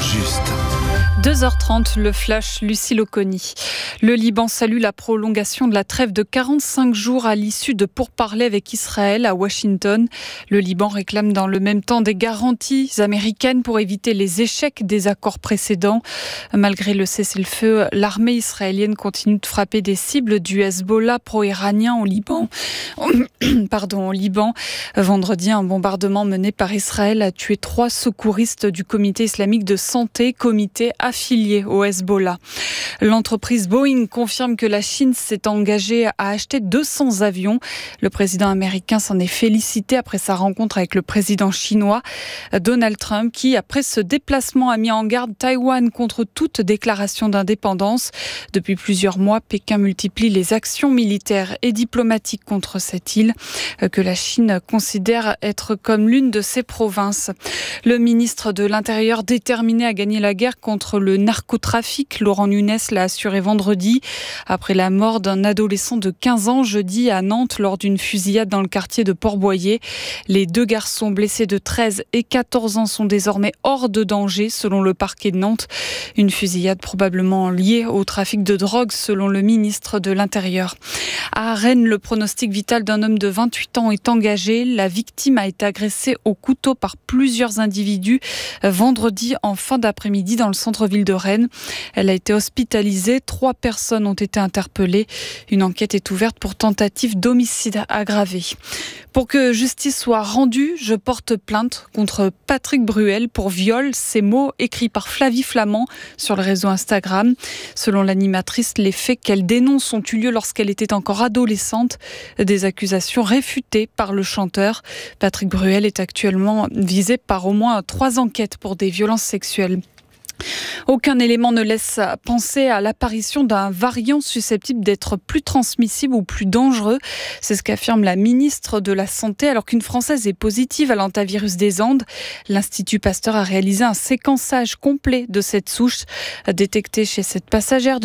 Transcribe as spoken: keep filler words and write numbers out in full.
juste. deux heures trente, le flash, Lucille Oconi. Le Liban salue la prolongation de la trêve de quarante-cinq jours à l'issue de pourparlers avec Israël à Washington. Le Liban réclame dans le même temps des garanties américaines pour éviter les échecs des accords précédents. Malgré le cessez-le-feu, l'armée israélienne continue de frapper des cibles du Hezbollah pro-iranien au Liban. Pardon, au Liban. Vendredi, un bombardement mené par Israël a tué trois secouristes du comité islamique de santé, comité affilié au Hezbollah. L'entreprise Boeing confirme que la Chine s'est engagée à acheter deux cents avions. Le président américain s'en est félicité après sa rencontre avec le président chinois Donald Trump, qui, après ce déplacement, a mis en garde Taïwan contre toute déclaration d'indépendance. Depuis plusieurs mois, Pékin multiplie les actions militaires et diplomatiques contre cette île, que la Chine considère être comme l'une de ses provinces. Le ministre de l'Intérieur, déterminé à gagner la guerre contre le narcotrafic, Laurent Nunez l'a assuré vendredi, après la mort d'un adolescent de quinze ans jeudi à Nantes lors d'une fusillade dans le quartier de Port-Boyer. Les deux garçons blessés de treize et quatorze ans sont désormais hors de danger selon le parquet de Nantes. Une fusillade probablement liée au trafic de drogue selon le ministre de l'Intérieur. À Rennes, le pronostic vital d'un homme de vingt-huit ans est engagé. La victime a été agressée au couteau par plusieurs individus vendredi en fin d'après-midi dans le centre-ville de Rennes. Elle a été hospitalisée. Trois personnes ont été interpellées. Une enquête est ouverte pour tentative d'homicide aggravé. Pour que justice soit rendue, je porte plainte contre Patrick Bruel pour viol. Ces mots écrits par Flavie Flamand sur le réseau Instagram. Selon l'animatrice, les faits qu'elle dénonce ont eu lieu lorsqu'elle était encore adolescente. Des accusations réfutées par le chanteur. Patrick Bruel est actuellement visé par au moins trois enquêtes pour des violences sexuelles. Aucun élément ne laisse penser à l'apparition d'un variant susceptible d'être plus transmissible ou plus dangereux. C'est ce qu'affirme la ministre de la Santé alors qu'une Française est positive à l'hantavirus des Andes. L'Institut Pasteur a réalisé un séquençage complet de cette souche détectée chez cette passagère